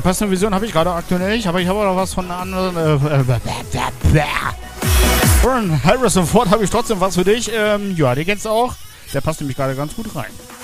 passende Vision habe ich gerade aktuell nicht, aber ich habe auch noch was von einer anderen. Von Harrison Ford habe ich trotzdem was für dich. Ja, den kennst du auch. Der passt nämlich gerade ganz gut rein.